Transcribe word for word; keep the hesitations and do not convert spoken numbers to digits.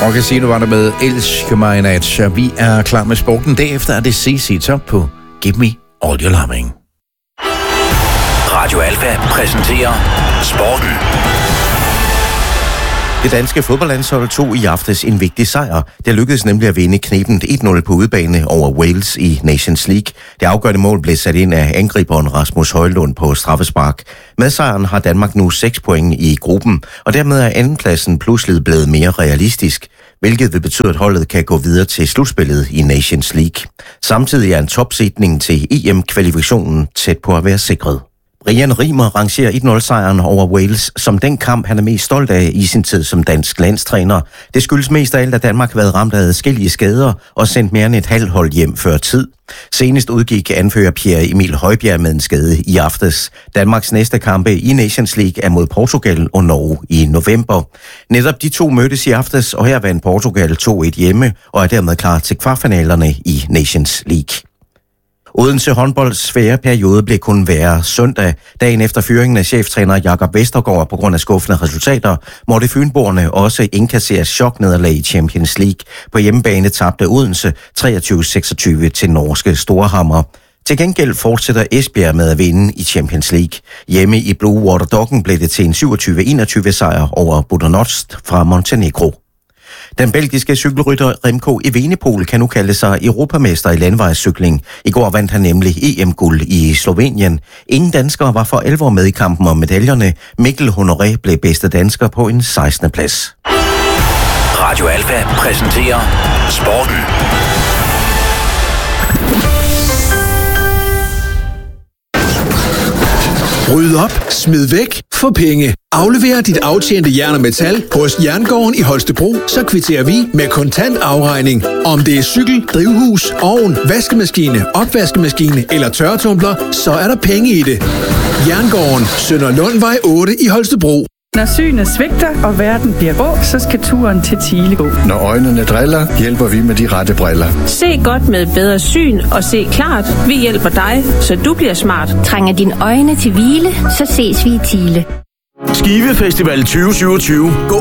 Og Casino var der med Elsker mig nat. Vi er klar med sporten. Derefter er det C C Top på Give Me All Your Loving. Radio Alfa præsenterer sporten. Det danske fodboldlandshold tog i aftes en vigtig sejr. Det lykkedes nemlig at vinde knebent et nul på udebane over Wales i Nations League. Det afgørende mål blev sat ind af angriberen Rasmus Højlund på straffespark. Med sejren har Danmark nu seks point i gruppen, og dermed er andenpladsen pludselig blevet mere realistisk, hvilket vil betyde, at holdet kan gå videre til slutspillet i Nations League. Samtidig er en topsætning til E M-kvalifikationen tæt på at være sikret. Brian Riemer rangerer et nul-sejren over Wales som den kamp, han er mest stolt af i sin tid som dansk landstræner. Det skyldes mest af alt, at Danmark har været ramt af adskillige skader og sendt mere end et halvt hold hjem før tid. Senest udgik anfører Pierre Emil Højbjerg med en skade i aftes. Danmarks næste kampe i Nations League er mod Portugal og Norge i november. Netop de to mødtes i aftes, og her vandt Portugal to et hjemme og er dermed klar til kvartfinalerne i Nations League. Odense håndbolds svære periode blev kun værre søndag. Dagen efter fyringen af cheftræner Jakob Vestergaard på grund af skuffende resultater, måtte fynboerne også indkassere choknederlag i Champions League. På hjemmebane tabte Odense treogtyve seksogtyve til norske Storhamar. Til gengæld fortsætter Esbjerg med at vinde i Champions League. Hjemme i Blue Water Docken blev det til en syvogtyve enogtyve sejr over Budućnost fra Montenegro. Den belgiske cykelrytter Remco Evenepoel kan nu kalde sig europamester i landevejscykling. I går vandt han nemlig E M-guld i Slovenien. Ingen danskere var for alvor med i kampen om medaljerne. Mikkel Honoré blev bedste dansker på en sekstende plads. Radio Alfa præsenterer sporten. Ryd op, smid væk, få penge. Aflever dit aftjente jern og metal hos Jerngården i Holstebro, så kvitterer vi med kontant afregning. Om det er cykel, drivhus, ovn, vaskemaskine, opvaskemaskine eller tørretumbler, så er der penge i det. Jerngården, Sønder Lundvej otte i Holstebro. Når synet svigter, og verden bliver grå, så skal turen til Thiele gå. Når øjnene driller, hjælper vi med de rette briller. Se godt med bedre syn og se klart. Vi hjælper dig, så du bliver smart. Trænger dine øjne til hvile, så ses vi i Thiele. Skive Festival tyve syvogtyve. Gå